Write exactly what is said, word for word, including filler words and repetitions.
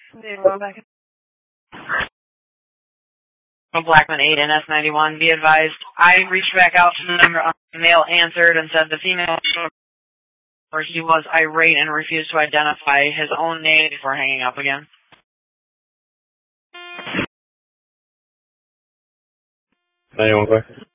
Blackman eight N S ninety-one, be advised, I reached back out to the number, the male answered and said the female, where he was irate and refused to identify his own name before hanging up again. ninety-one,